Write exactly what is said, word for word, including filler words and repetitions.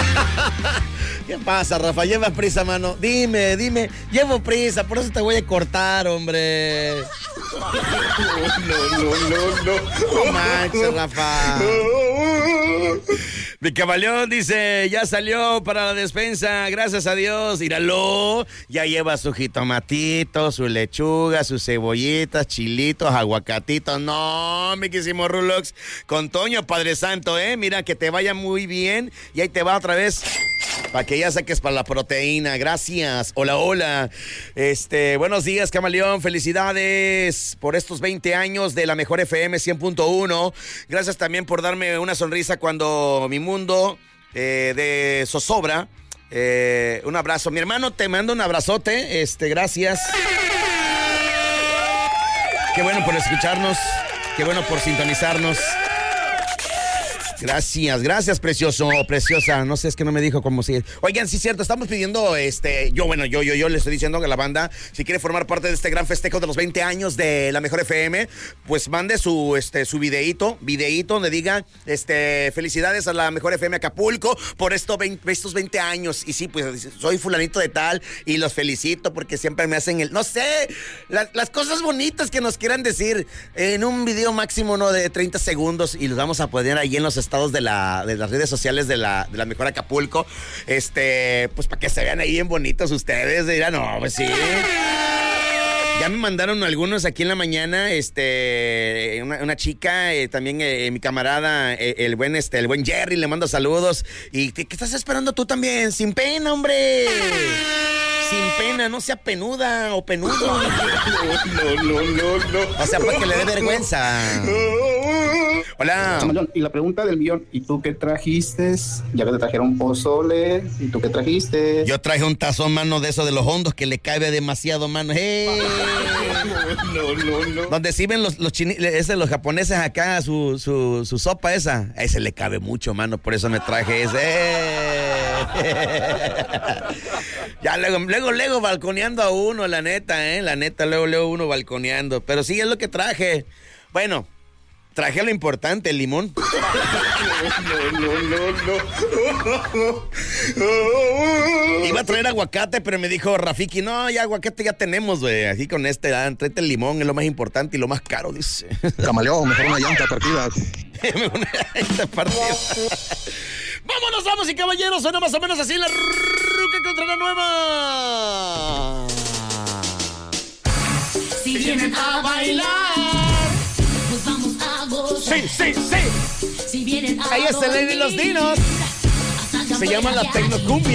¿Qué pasa, Rafa? ¿Llevas prisa, mano? Dime, dime. Llevo prisa, por eso te voy a cortar, hombre. No, no, no, no. No manches, Rafa. Mi camaleón dice, ya salió para la despensa, gracias a Dios, míralo, ya lleva su jitomatito, su lechuga, sus cebollitas, chilitos, aguacatitos. No, mi quisimo Rulox, con Toño, Padre Santo, eh, mira, que te vaya muy bien, y ahí te va otra vez, para que ya saques para la proteína. Gracias, hola, hola, este, buenos días, camaleón, felicidades por estos veinte años de la mejor F M cien punto uno, gracias también por darme una sonrisa cuando mi mundo eh, de zozobra. Eh, un abrazo, mi hermano, te mando un abrazote, este, gracias. Qué bueno por escucharnos, qué bueno por sintonizarnos. Gracias, gracias, precioso, preciosa. No sé, es que no me dijo cómo si. Oigan, sí es cierto, estamos pidiendo, este, yo, bueno, yo, yo, yo le estoy diciendo que la banda, si quiere formar parte de este gran festejo de los veinte años de la mejor F M, pues mande su, este, su videíto, videíto donde diga, este, felicidades a la mejor F M Acapulco por estos veinte, estos veinte años. Y sí, pues soy fulanito de tal y los felicito porque siempre me hacen el, no sé, la, las cosas bonitas que nos quieran decir en un video máximo, ¿no?, de treinta segundos, y los vamos a poner ahí en los estados de, la, de las redes sociales de la, de la mejor Acapulco, este, pues para que se vean ahí bien bonitos ustedes. Dirán, no, pues sí. Ya me mandaron algunos aquí en la mañana, este, una, una chica, eh, también eh, mi camarada, eh, el buen, este, el buen Jerry, le mando saludos. ¿Y qué, qué estás esperando tú también? Sin pena, hombre. Sin pena, no sea penuda o penudo. No, no, no, no. O sea, para que le dé vergüenza. Hola. Y la pregunta del millón, ¿y tú qué trajiste? Ya que te trajeron pozole, ¿y tú qué trajiste? Yo traje un tazón, mano, de eso de los hondos que le cabe demasiado, mano. ¡Hey! No, no, no. Donde sirven los, los, chini, ese, los japoneses acá, su, su, su sopa esa. A ese le cabe mucho, mano, por eso me traje ese. Ya luego, luego, luego balconeando a uno, la neta, ¿eh? La neta, luego, luego uno balconeando. Pero sí, es lo que traje. Bueno, traje lo importante, el limón. No, no, no, no. Iba a traer aguacate, pero me dijo Rafiki, no, ya aguacate ya tenemos, güey. Así con este, ah, tráete el limón, es lo más importante y lo más caro, dice. Camaleón, mejor una llanta partida. Una llanta partida. Vámonos, vamos y caballeros, suena más o menos así la ruca contra la nueva. Si vienen a bailar, pues vamos a gozar. Sí, sí, sí. Si vienen a Ahí está el Lady Los Dinos. Se llama la Tecnocumbia.